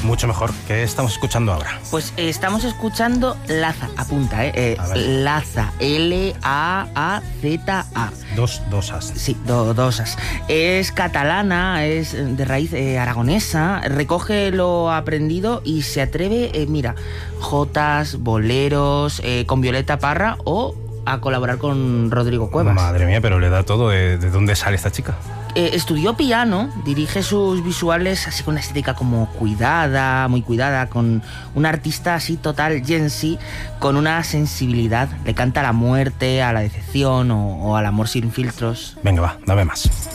Mucho mejor. ¿Qué estamos escuchando ahora? Pues estamos escuchando Laza, apunta, Laza, L-A-A-Z-A. Dos as. Sí, dos as. Es catalana, es de raíz aragonesa, recoge lo aprendido y se atreve, mira, jotas, boleros, con Violeta Parra o a colaborar con Rodrigo Cuevas. Madre mía, pero le da todo. ¿De dónde sale esta chica? Estudió piano, dirige sus visuales así con una estética como cuidada, muy cuidada, con una artista así total, Gen Z, con una sensibilidad. Le canta a la muerte, a la decepción o al amor sin filtros. Venga, va, dame más.